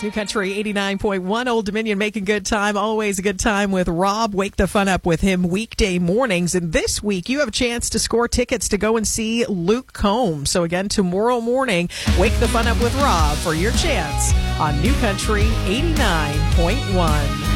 New Country 89.1 Old Dominion, making good time. Always a good time with Rob. Wake the fun up with him weekday mornings. And this week, you have a chance to score tickets to go and see Luke Combs. So again, tomorrow morning, Wake the fun up with Rob for your chance on New Country 89.1.